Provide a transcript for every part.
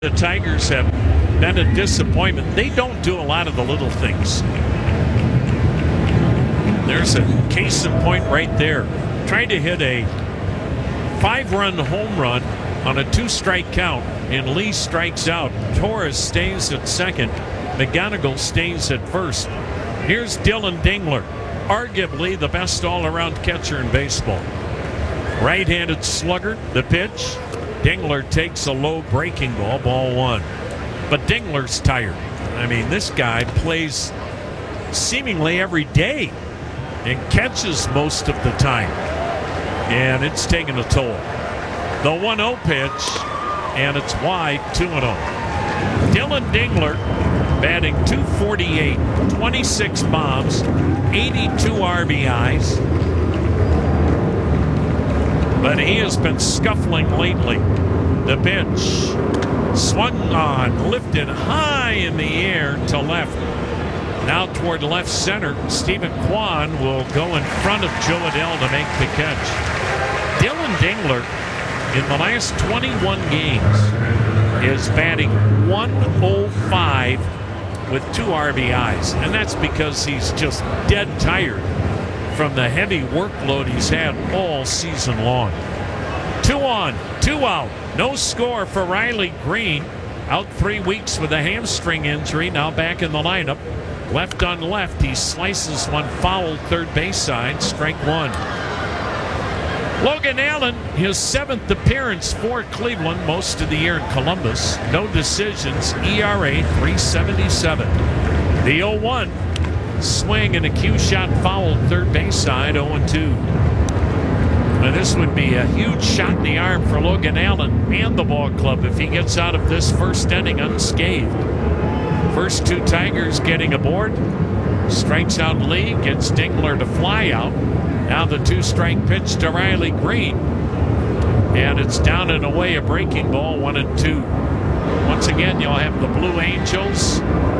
The Tigers have been a disappointment. They don't do a lot of the little things. There's a case in point right there. Trying to hit a 5-run home run on a 2-strike count, and Lee strikes out. Torres stays at second. McGonigal stays at first. Here's Dylan Dingler, arguably the best all-around catcher in baseball. Right-handed slugger, the pitch. Dingler takes a low breaking ball, ball one. But Dingler's tired. I mean, this guy plays seemingly every day and catches most of the time. And it's taken a toll. The 1-0 pitch, and it's wide, 2-0. Dylan Dingler batting .248, 26 bombs, 82 RBIs. But he has been scuffling lately. The pitch swung on, lifted high in the air to left. Now toward left center, Stephen Kwan will go in front of Joe Adell to make the catch. Dylan Dingler, in the last 21 games, is batting .105 with 2 RBIs. And that's because he's just dead tired from the heavy workload he's had all season long. 2 on, 2 out. No score for Riley Green. Out 3 weeks with a hamstring injury. Now back in the lineup. Left on left. He slices one foul third base side. Strike one. Logan Allen, his 7th appearance for Cleveland, most of the year in Columbus. No decisions. ERA 3.77. The 0-1. Swing and a cue shot foul third base side, 0-2. Now this would be a huge shot in the arm for Logan Allen and the ball club if he gets out of this first inning unscathed. First 2 Tigers getting aboard. Strikes out Lee, gets Dingler to fly out. Now the 2-strike pitch to Riley Green. And it's down and away, a breaking ball, 1-2. Once again, you'll have the Blue Angels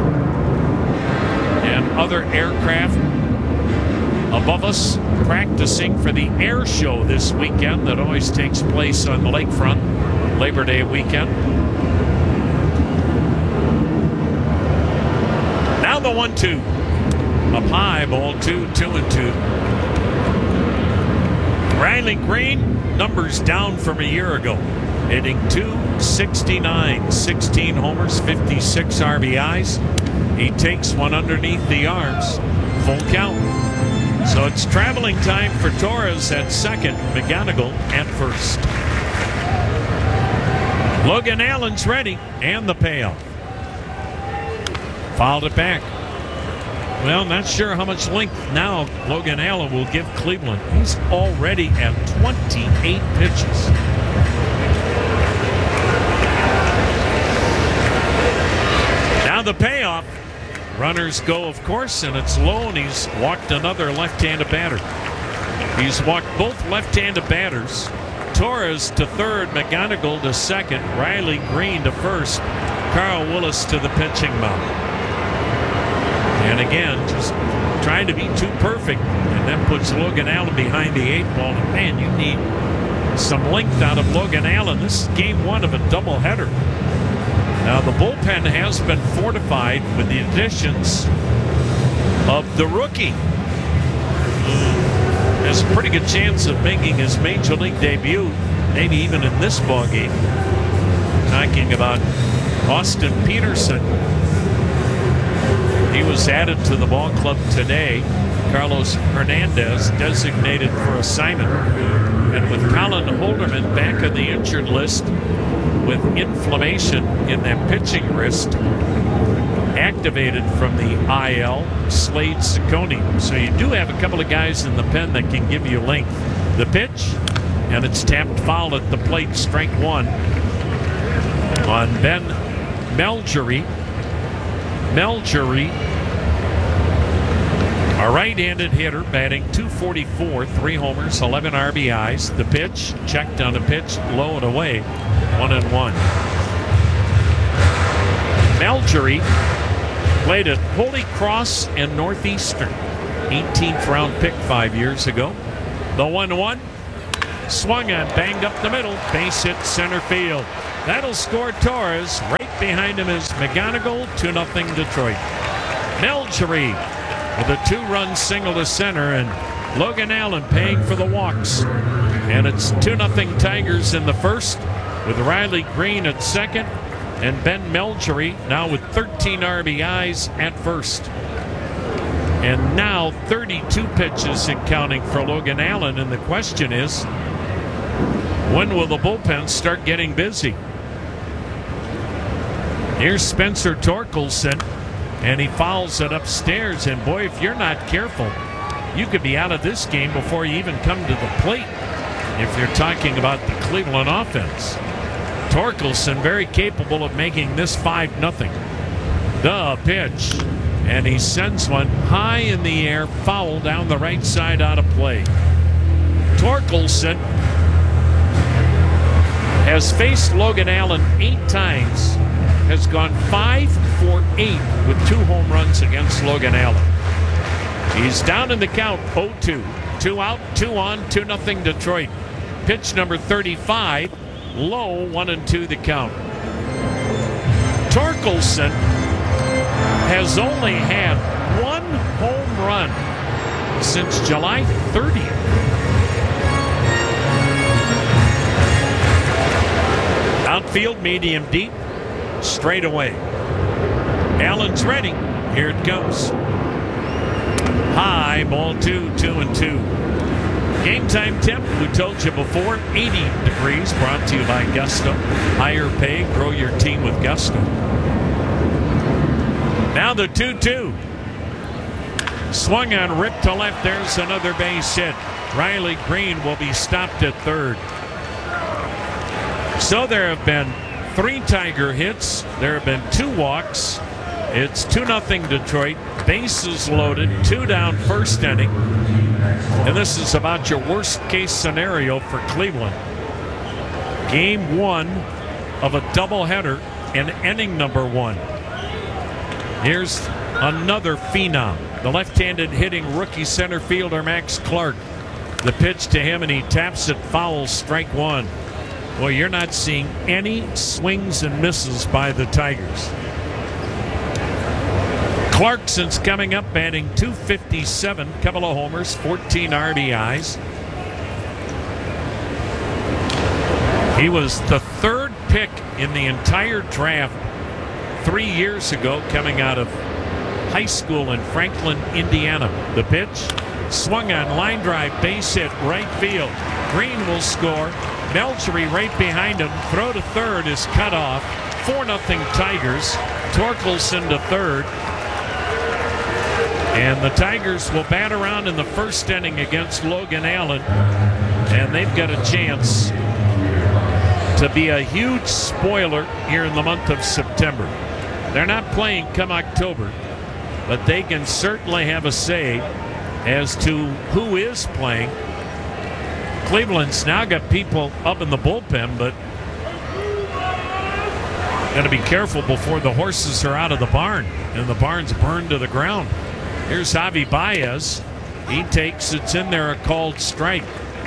and other aircraft above us practicing for the air show this weekend that always takes place on the lakefront, Labor Day weekend. Now the 1-2. Up high, ball 2, 2-2. Riley Green, numbers down from a year ago. Hitting .269, 16 homers, 56 RBIs. He takes one underneath the arms. Full count. So it's traveling time for Torres at second, McGonigal at first. Logan Allen's ready, and the payoff. Fouled it back. Well, not sure how much length now Logan Allen will give Cleveland. He's already at 28 pitches. Now the payoff. Runners go, of course, and it's low, and he's walked another left-handed batter. He's walked both left-handed batters. Torres to third, McGonigal to second, Riley Green to first, Carl Willis to the pitching mound. And again, just trying to be too perfect, and that puts Logan Allen behind the 8 ball. And man, you need some length out of Logan Allen. This is game 1 of a doubleheader. Now the bullpen has been fortified with the additions of the rookie. Has a pretty good chance of making his major league debut, maybe even in this ball game. Talking about Austin Peterson. He was added to the ball club today. Carlos Hernandez designated for assignment. And with Colin Holderman back on the injured list with inflammation in that pitching wrist, activated from the IL, Slade Ciccone. So you do have a couple of guys in the pen that can give you length. The pitch, and it's tapped foul at the plate, strike one on Ben Melgery. Melgery, a right-handed hitter, batting .244, 3 homers, 11 RBIs. The pitch, checked on a pitch, low and away, 1-1. Melgery played at Holy Cross and Northeastern, 18th round pick 5 years ago. The 1-1, Swung on, banged up the middle, base hit center field. That'll score Torres. Right behind him is McGonigal, 2-0 Detroit. Melchery with a 2-run single to center, and Logan Allen paying for the walks. And it's 2-0 Tigers in the first, with Riley Green at second, and Ben Melchery now with 13 RBIs at first. And now 32 pitches and counting for Logan Allen, and the question is, when will the bullpen start getting busy? Here's Spencer Torkelson, and he fouls it upstairs. And boy, if you're not careful, you could be out of this game before you even come to the plate if you're talking about the Cleveland offense. Torkelson very capable of making this 5-0. The pitch, and he sends one high in the air, foul down the right side out of play. Torkelson has faced Logan Allen 8 times, has gone 5 for 8 with 2 home runs against Logan Allen. He's down in the count, 0-2. 2 out, 2 on, 2-0 Detroit. Pitch number 35, low, 1-2 the count. Torkelson has only had 1 home run since July 30th. Outfield, medium deep, straight away. Allen's ready. Here it goes. High, ball 2, 2-2. Game time temp, we told you before, 80 degrees, brought to you by Gusto. Higher pay, grow your team with Gusto. Now the 2-2. Swung on, ripped to left. There's another base hit. Riley Green will be stopped at third. So there have been 3 Tiger hits. There have been 2 walks. It's 2-0 Detroit. Bases loaded. 2 down first inning. And this is about your worst case scenario for Cleveland. Game 1 of a doubleheader in inning number 1. Here's another phenom. The left-handed hitting rookie center fielder Max Clark. The pitch to him, and he taps it foul, strike 1. Well, you're not seeing any swings and misses by the Tigers. Clarkson's coming up, batting .257, couple of homers, 14 RBIs. He was the 3rd pick in the entire draft 3 years ago, coming out of high school in Franklin, Indiana. The pitch, swung on, line drive, base hit, right field. Green will score. Melchery right behind him. Throw to third is cut off. 4-0 Tigers. Torkelson to third. And the Tigers will bat around in the first inning against Logan Allen. And they've got a chance to be a huge spoiler here in the month of September. They're not playing come October, but they can certainly have a say as to who is playing. Cleveland's now got people up in the bullpen, but got to be careful before the horses are out of the barn and the barn's burned to the ground. Here's Javi Baez. He takes, it's in there, a called strike.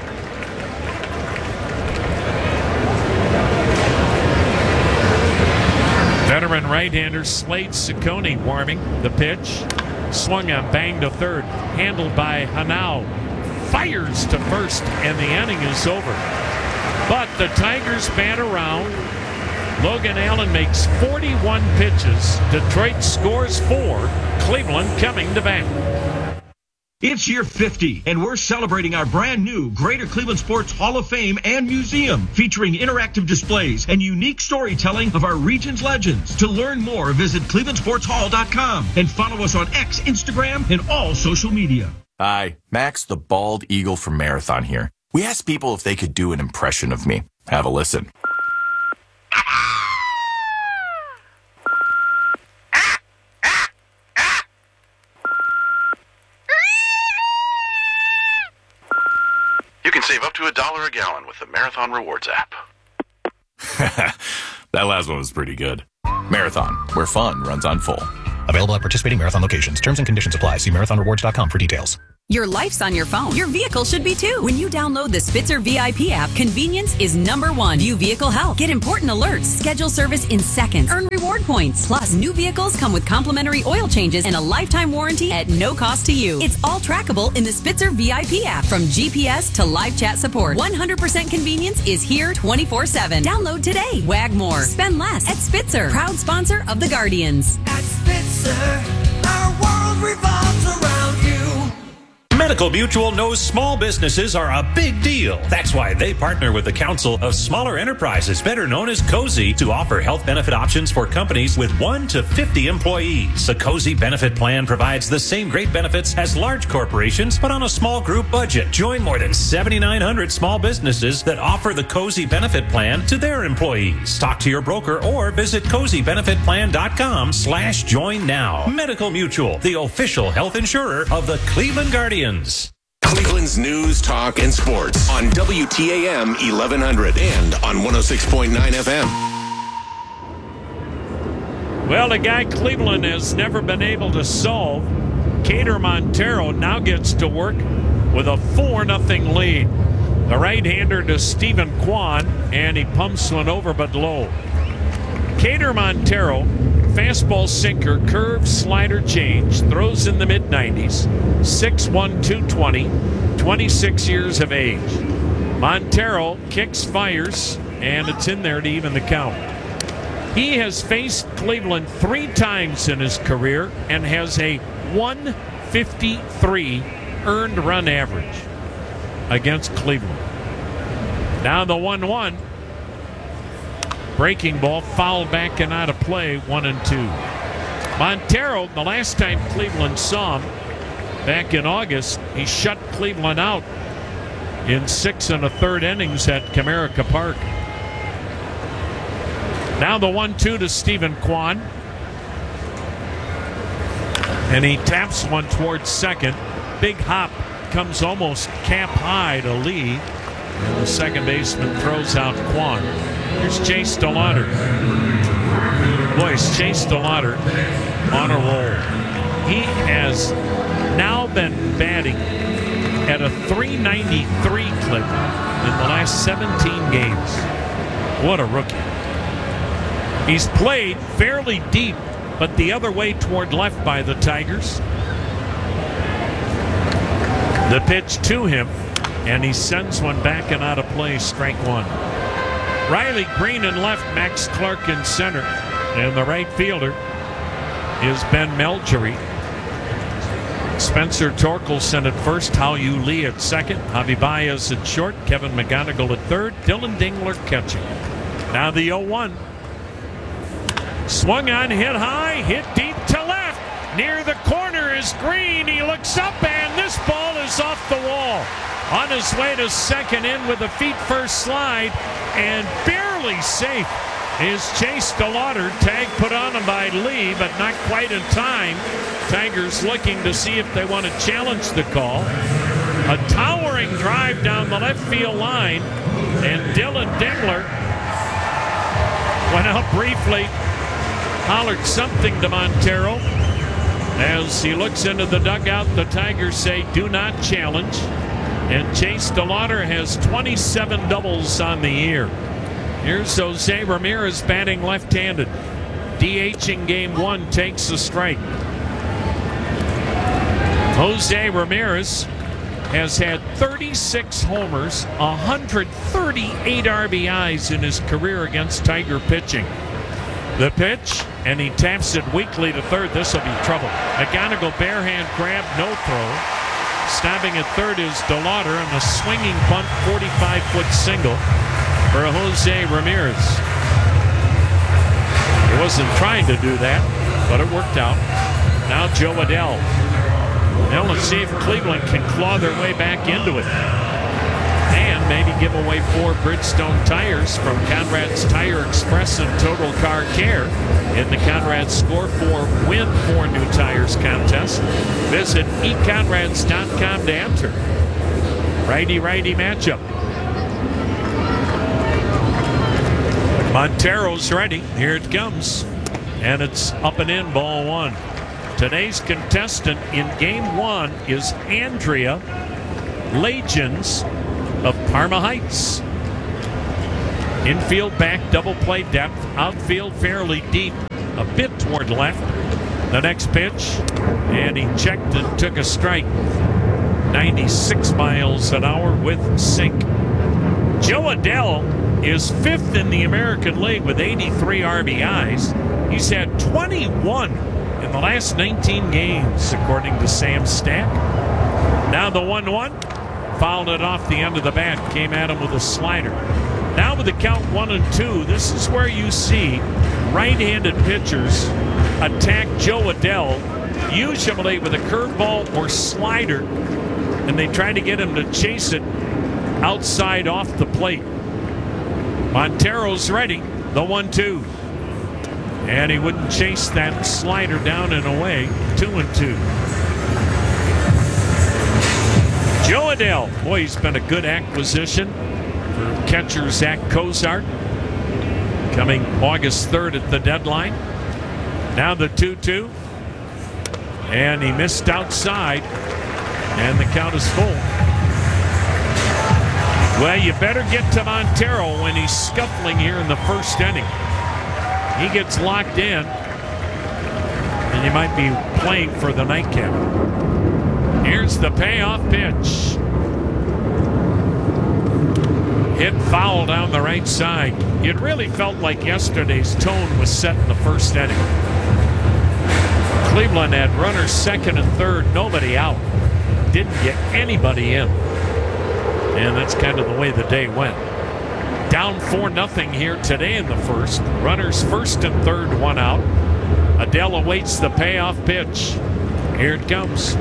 Veteran right-hander Slade Ciccone warming. The pitch, swung on, banged to third, handled by Hanau. Fires to first, and the inning is over. But the Tigers bat around. Logan Allen makes 41 pitches. Detroit scores 4. Cleveland coming to bat. It's year 50, and we're celebrating our brand new Greater Cleveland Sports Hall of Fame and Museum, featuring interactive displays and unique storytelling of our region's legends. To learn more, visit clevelandsportshall.com and follow us on X, Instagram, and all social media. Hi, Max the Bald Eagle from Marathon here. We asked people if they could do an impression of me. Have a listen. You can save up to $1 a gallon with the Marathon Rewards app. That last one was pretty good. Marathon, where fun runs on full. Available at participating Marathon locations. Terms and conditions apply. See marathonrewards.com for details. Your life's on your phone. Your vehicle should be too. When you download the Spitzer VIP app, convenience is number one. View vehicle health. Get important alerts. Schedule service in seconds. Earn reward points. Plus, new vehicles come with complimentary oil changes and a lifetime warranty at no cost to you. It's all trackable in the Spitzer VIP app. From GPS to live chat support, 100% convenience is here 24/7. Download today. Wag more. Spend less at Spitzer. Proud sponsor of the Guardians. At Spitzer, our world revolves around you. Medical Mutual knows small businesses are a big deal. That's why they partner with the Council of Smaller Enterprises, better known as COSI, to offer health benefit options for companies with 1 to 50 employees. The COSI benefit plan provides the same great benefits as large corporations, but on a small group budget. Join more than 7,900 small businesses that offer the COSI benefit plan to their employees. Talk to your broker or visit COSIbenefitplan.com/join now. Medical Mutual, the official health insurer of the Cleveland Guardians. Cleveland's news, talk, and sports on WTAM 1100 and on 106.9 FM. Well, the guy Cleveland has never been able to solve, Cater Montero, now gets to work with a 4-0 lead. The right-hander to Stephen Kwan, and he pumps one over but low. Cater Montero, fastball sinker, curve, slider change, throws in the mid-90s, 6'1", 220, 26 years of age. Montero kicks, fires, and it's in there to even the count. He has faced Cleveland 3 times in his career and has a 153 earned run average against Cleveland. Now the 1-1. Breaking ball, fouled back and out of play, 1-2. Montero, the last time Cleveland saw him, back in August, he shut Cleveland out in 6 1/3 innings at Comerica Park. Now the 1-2 to Stephen Kwan. And he taps one towards second. Big hop, comes almost cap high to Lee. And the second baseman throws out Kwan. Here's Chase DeLauder. Boys, Chase DeLauder on a roll. He has now been batting at a 393 clip in the last 17 games. What a rookie. He's played fairly deep, but the other way toward left by the Tigers. The pitch to him, and he sends one back and out of play, strike one. Riley Green in left, Max Clark in center. And the right fielder is Ben Melgery. Spencer Torkelson at first, Hao Yu Lee at second, Javi Baez at short, Kevin McGonigal at third, Dylan Dingler catching. Now the 0-1. Swung on, hit high, hit deep to left. Near the corner is Green. He looks up, and this ball is off the wall. On his way to second in with a feet-first slide, and barely safe is Chase DeLauder. Tag put on him by Lee, but not quite in time. Tigers looking to see if they want to challenge the call. A towering drive down the left field line, and Dylan Dingler went out briefly, hollered something to Montero. As he looks into the dugout, the Tigers say, do not challenge. And Chase DeLauder has 27 doubles on the year. Here's Jose Ramirez batting left-handed. DH in game 1 takes a strike. Jose Ramirez has had 36 homers, 138 RBIs in his career against Tiger pitching. The pitch, and he taps it weakly to third. This will be trouble. McGonigal barehand grab, no throw. Stopping at third is DeLauder, and a swinging bunt 45-foot single for Jose Ramirez. He wasn't trying to do that, but it worked out. Now Joe Adell. Now let's see if Cleveland can claw their way back into it. And maybe give away 4 Bridgestone tires from Conrad's Tire Express and Total Car Care in the Conrad Score 4 Win 4 New Tires contest. Visit econrads.com to enter. Righty-righty matchup. Montero's ready. Here it comes. And it's up and in, ball 1. Today's contestant in game 1 is Andrea Legends of Parma Heights. Infield back, double play depth. Outfield fairly deep, a bit toward left. The next pitch, and he checked and took a strike. 96 miles an hour with sink. Joe Adell is 5th in the American League with 83 RBIs. He's had 21 in the last 19 games, according to Sam Stack. Now the 1-1, fouled it off the end of the bat, came at him with a slider. Now with the count 1-2, this is where you see right-handed pitchers attack Joe Adell, usually with a curveball or slider, and they try to get him to chase it outside off the plate. Montero's ready, the 1-2. And he wouldn't chase that slider down and away. 2-2. Joe Adell, boy, he's been a good acquisition for catcher Zach Cozart, coming August 3rd at the deadline. Now the 2-2. And he missed outside, and the count is full. Well, you better get to Montero when he's scuffling here in the first inning. He gets locked in, and you might be playing for the nightcap. Here's the payoff pitch. Hit foul down the right side. It really felt like yesterday's tone was set in the first inning. Cleveland had runners second and third, nobody out. Didn't get anybody in. And that's kind of the way the day went. Down 4-0 here today in the first. Runners first and third, one out. Adell awaits the payoff pitch. Here it comes.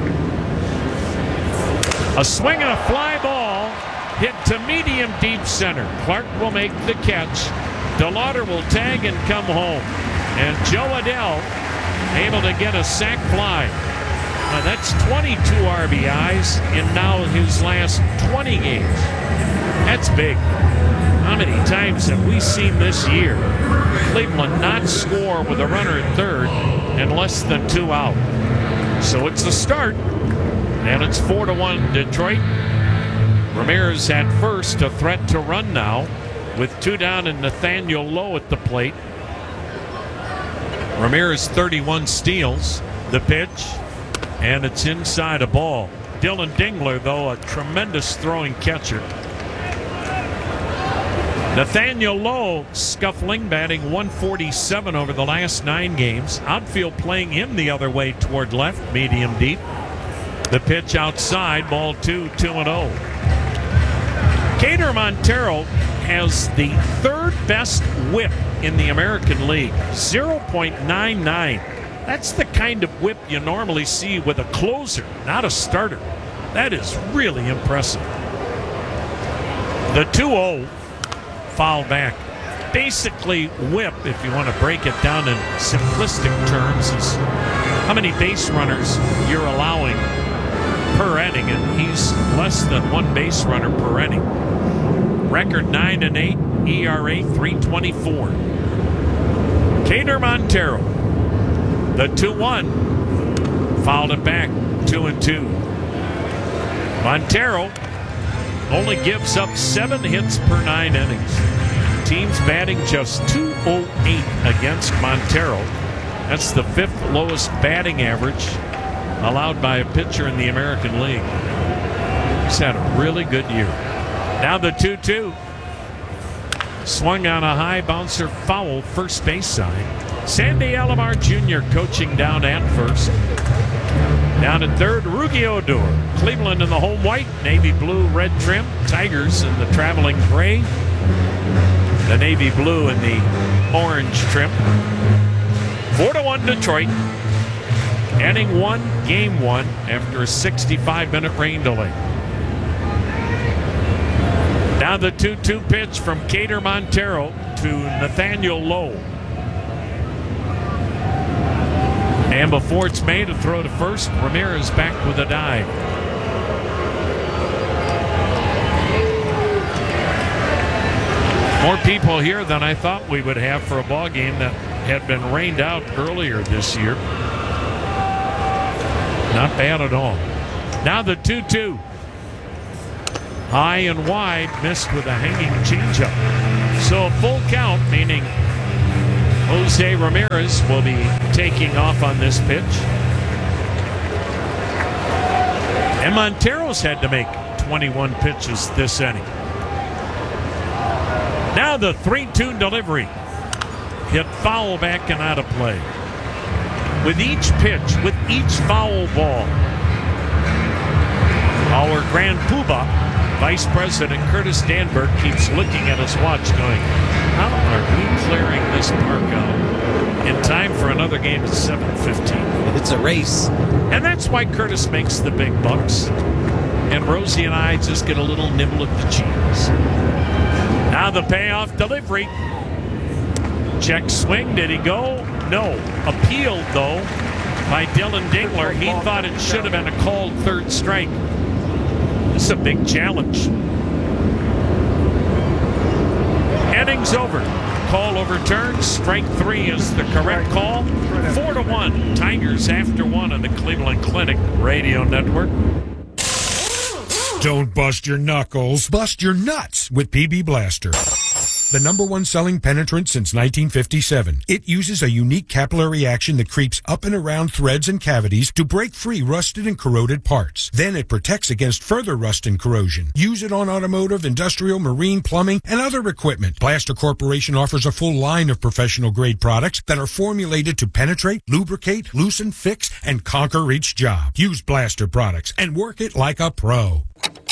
A swing and a fly ball hit to medium deep center. Clark will make the catch. DeLauder will tag and come home. And Joe Adell able to get a sac fly. Now that's 22 RBIs in now his last 20 games. That's big. How many times have we seen this year Cleveland not score with a runner at third and less than 2 out? So it's a start, and it's 4-1 Detroit. Ramirez at first, a threat to run now with 2 down and Nathaniel Lowe at the plate. Ramirez 31 steals. The pitch, and it's inside a ball. Dylan Dingler, though, a tremendous throwing catcher. Nathaniel Lowe scuffling, batting 147 over the last 9 games. Outfield playing him the other way toward left, medium deep. The pitch outside, ball 2-0. Cater Montero has the 3rd best whip in the American League, 0.99. That's the kind of whip you normally see with a closer, not a starter. That is really impressive. The 2-0 foul back. Basically, whip, if you want to break it down in simplistic terms, is how many base runners you're allowing per inning, and he's less than 1 base runner per inning. Record 9-8, ERA 3.24. Cater Montero. The 2-1 fouled it back, 2-2. Montero only gives up 7 hits per 9 innings. Team's batting just .208 against Montero. That's the 5th lowest batting average allowed by a pitcher in the American League. He's had a really good year. Now the 2-2. Swung on a high bouncer, foul, first base side. Sandy Alomar Jr. coaching down at first. Down at third, Rugi Odor. Cleveland in the home white, navy blue, red trim. Tigers in the traveling gray. The navy blue and the orange trim. 4-1 Detroit. Inning 1, game 1 after a 65-minute rain delay. Now the 2-2 pitch from Cater Montero to Nathaniel Lowe. And before it's made, a throw to first. Ramirez back with a dive. More people here than I thought we would have for a ball game that had been rained out earlier this year. Not bad at all. Now the 2-2. High and wide, missed with a hanging changeup. So a full count, meaning Jose Ramirez will be taking off on this pitch. And Montero's had to make 21 pitches this inning. Now the 3-2 delivery. Hit foul back and out of play. With each pitch, with each foul ball, our grand poobah, Vice President Curtis Danberg, keeps looking at his watch going, how are we clearing this park out in time for another game at 7:15? It's a race. And that's why Curtis makes the big bucks. And Rosie and I just get a little nibble at the cheese. Now the payoff delivery. Check swing. Did he go? No. Appealed, though, by Dylan Dingler. He thought it should have been a called third strike. This is a big challenge. Innings over. Call overturned. Strike 3 is the correct call. 4-1. Tigers after 1 on the Cleveland Clinic Radio Network. Don't bust your knuckles. Bust your nuts with PB Blaster. The #1 selling penetrant since 1957. It uses a unique capillary action that creeps up and around threads and cavities to break free rusted and corroded parts. Then it protects against further rust and corrosion. Use it on automotive, industrial, marine, plumbing, and other equipment. Blaster Corporation offers a full line of professional-grade products that are formulated to penetrate, lubricate, loosen, fix, and conquer each job. Use Blaster products and work it like a pro.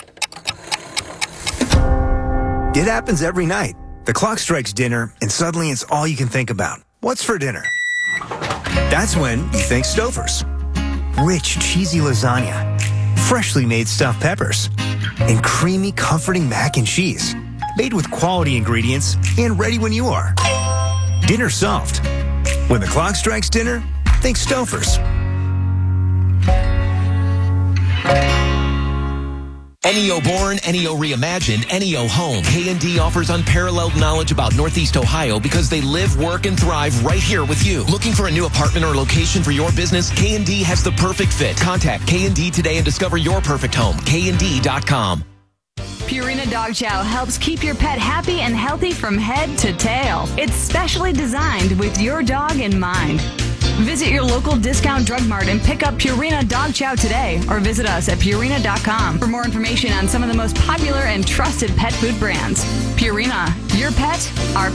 It happens every night. The clock strikes dinner, and suddenly it's all you can think about. What's for dinner? That's when you think Stouffer's. Rich, cheesy lasagna, freshly made stuffed peppers, and creamy, comforting mac and cheese. Made with quality ingredients and ready when you are. Dinner solved. When the clock strikes dinner, think Stouffer's. NEO Born, NEO Reimagined, NEO Home. K&D offers unparalleled knowledge about Northeast Ohio because they live, work, and thrive right here with you. Looking for a new apartment or location for your business? K&D has the perfect fit. Contact K&D today and discover your perfect home. KND.com. Purina Dog Chow helps keep your pet happy and healthy from head to tail. It's specially designed with your dog in mind. Visit your local discount drug mart and pick up Purina Dog Chow today, or visit us at Purina.com for more information on some of the most popular and trusted pet food brands. Purina, your pet, our